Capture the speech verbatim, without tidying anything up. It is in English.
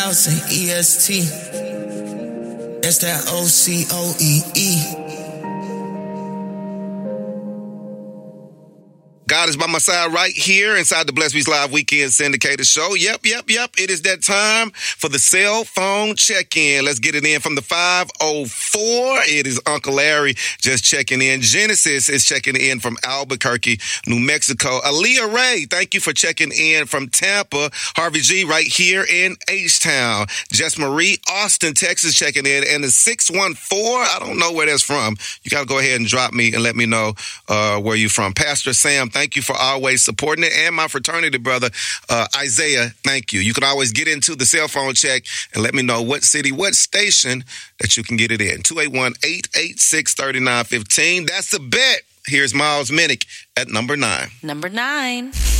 house in E S T. That's that O C O E E. God is by my side right here inside the Blessed Beats Live Weekend Syndicated Show. Yep, yep, yep. It is that time for the cell phone check-in. Let's get it in from the five oh four. It is Uncle Larry just checking in. Genesis is checking in from Albuquerque, New Mexico. Aaliyah Ray, thank you for checking in from Tampa. Harvey G right here in H-Town. Jess Marie, Austin, Texas checking in. And the six one four, I don't know where that's from. You got to go ahead and drop me and let me know uh, where you're from. Pastor Sam, thank you for always supporting it. And my fraternity brother, uh, Isaiah, thank you. You can always get into the cell phone check and let me know what city, what station that you can get it in. two eight one, eight eight six, three nine one five. That's the bet. Here's Miles Minnick at number nine. Number nine.